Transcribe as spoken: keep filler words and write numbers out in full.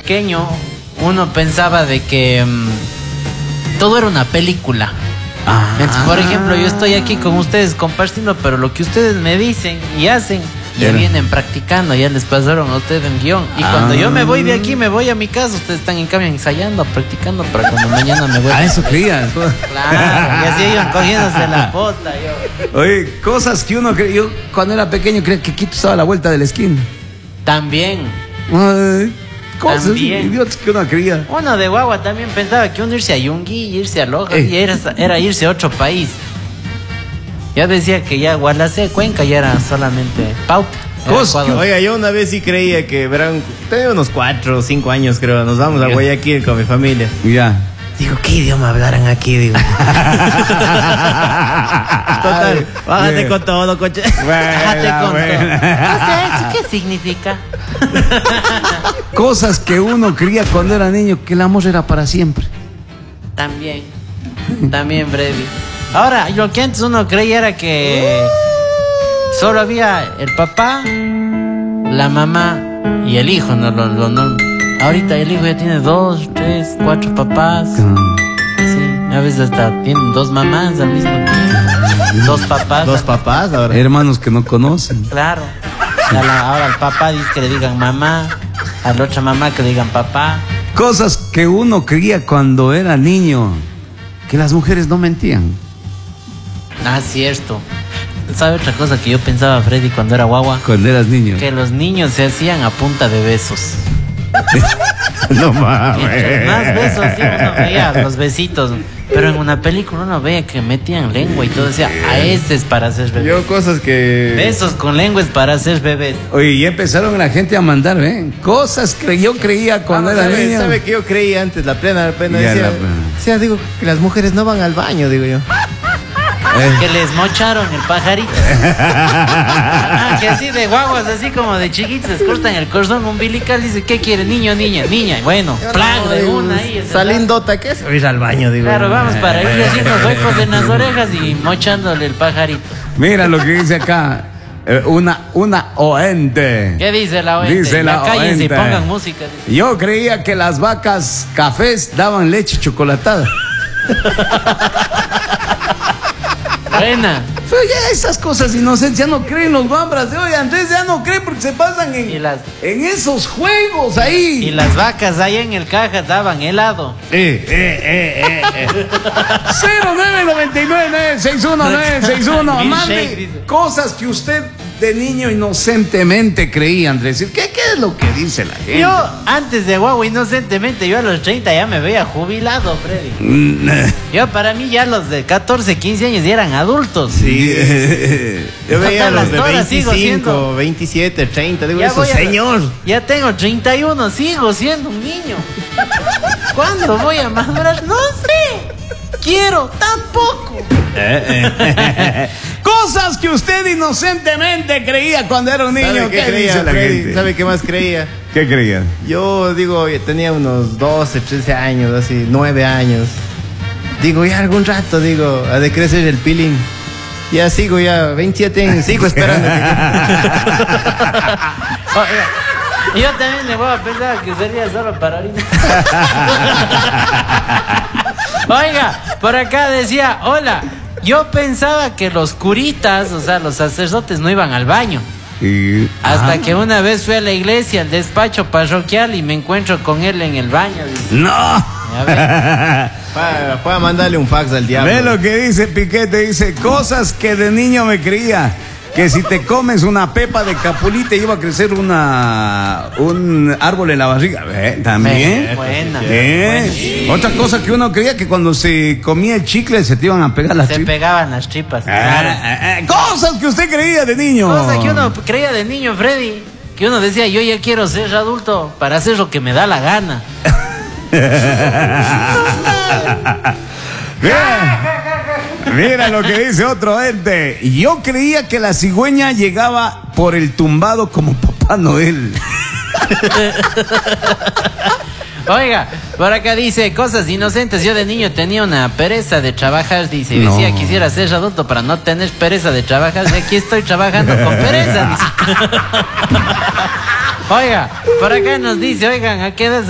pequeño uno pensaba de que um, todo era una película. Ah. Entonces, por ejemplo, yo estoy aquí con ustedes compartiendo, pero lo que ustedes me dicen y hacen, ya yeah. vienen practicando, ya les pasaron a ustedes en guión. Y ah. cuando yo me voy de aquí, me voy a mi casa, ustedes están en cambio ensayando, practicando para cuando mañana me voy. Ah, eso creías. Claro, y así ellos cogiéndose la posta. Yo. Oye, cosas que uno creía. Yo cuando era pequeño creía que Quito estaba a la vuelta de la esquina. También. Ay, cosas también. idiotas que uno creía. Uno de guagua también pensaba que uno irse a Yungui y irse a Loja, y era, era irse a otro país. Ya decía que ya Gualacé, Cuenca ya era solamente pauta. Era Oiga, yo una vez sí creía que, verán, tenía unos cuatro o cinco años creo, nos vamos a Guayaquil con mi familia. Ya. Digo, ¿qué idioma hablarán aquí? Digo. Total, bájate bien. Con todo, coche. Bájate con bueno. todo. O sea, ¿eso qué significa? Cosas que uno creía cuando era niño, que el amor era para siempre. También, también, Brady. Ahora, lo que antes uno creía era que solo había el papá, la mamá y el hijo, no, lo, lo, no. Ahorita el hijo ya tiene dos, tres, cuatro papás. Sí, a veces hasta tienen dos mamás al mismo tiempo. Dos papás. Dos papás ahora. Hermanos que no conocen. Claro. Ahora al papá dice que le digan mamá, a la otra mamá que le digan papá. Cosas que uno creía cuando era niño, que las mujeres no mentían. Ah, cierto. ¿Sabe otra cosa que yo pensaba, Freddy, cuando era guagua? Cuando eras niño. Que los niños se hacían a punta de besos. No mames. Más besos, sí, uno veía los besitos. Pero en una película uno veía que metían lengua y todo. Decía, a este es para hacer bebés. Yo cosas que... Besos con lengua es para hacer bebés. Oye, ya empezaron la gente a mandar, ¿eh? Cosas que yo creía cuando Vamos, era sabe, niño. ¿Sabe que yo creía antes? La plena, la plena. Ya, decía, la plena. O sea, digo, que las mujeres no van al baño, digo yo. Eh. Que les mocharon el pajarito. Ah, que así de guaguas, así como de chiquitos, les cortan el cordón umbilical. Dice, ¿qué quiere? Niño, niña, niña. Bueno, plan de una ahí. Salindota, ¿qué es? Ir al baño, digo. Claro, vamos para ir haciendo huecos en las orejas y mochándole el pajarito. Mira lo que dice acá. Eh, una, una oente. ¿Qué dice la oente? Dice la cállense oente. y pongan música. Dice. Yo creía que las vacas cafés daban leche chocolatada. Buena. Pero ya esas cosas inocentes ya no creen los guambras de hoy. Andrés ya no creen porque se pasan en, las, en esos juegos ahí. Y las vacas ahí en el caja daban helado. Eh, eh, eh, eh, eh. cero nueve nueve nueve nueve seis uno nueve seis uno. Mande cosas que usted de niño inocentemente creía, Andrés. ¿Qué, ¿Qué es lo que dice la gente? Yo, antes de guagua, inocentemente, yo a los treinta ya me veía jubilado, Freddy. Mm. Yo, para mí, ya los de catorce, quince años ya eran adultos. Sí. Yo veía a los de veinticinco, siendo, veintisiete, treinta. Digo, ya eso, señor. A, ya tengo treinta y uno, sigo siendo un niño. ¿Cuándo voy a madurar? No sé. Quiero, tampoco. Cosas que usted inocentemente creía cuando era un niño. ¿Sabe qué, ¿Qué creía, la gente? ¿Sabe qué más creía? ¿Qué creía? Yo digo, tenía unos doce, trece años, así, nueve años. Digo, ya algún rato, digo, ha de crecer el pilín. Ya sigo, ya veintisiete años, sigo esperando. Y yo también le voy a pensar que sería solo para ahorita. Oiga, por acá decía, hola, yo pensaba que los curitas, o sea, los sacerdotes no iban al baño. Y... Hasta ah. que una vez fui a la iglesia, al despacho parroquial, y me encuentro con él en el baño. Dice. ¡No! Para, para mandarle un fax al diablo. Ve lo que dice Piquete, dice, cosas que de niño me creía. Que si te comes una pepa de capulita iba a crecer una un árbol en la barriga. ¿Eh? También. Buena. ¿Eh? Buena. Otra cosa que uno creía que cuando se comía el chicle se te iban a pegar las se tripas. Se pegaban las tripas. Ah, claro. ah, ah, cosas que usted creía de niño. Cosas que uno creía de niño, Freddy. Que uno decía, yo ya quiero ser adulto para hacer lo que me da la gana. Mira, mira lo que dice otro ente. Yo creía que la cigüeña llegaba por el tumbado como Papá Noel. Oiga, por acá dice, cosas inocentes. Yo de niño tenía una pereza de trabajar, dice. Y no. decía, quisiera ser adulto para no tener pereza de trabajar. Y aquí estoy trabajando con pereza, dice. Oiga, por acá nos dice, oigan, ¿a qué edad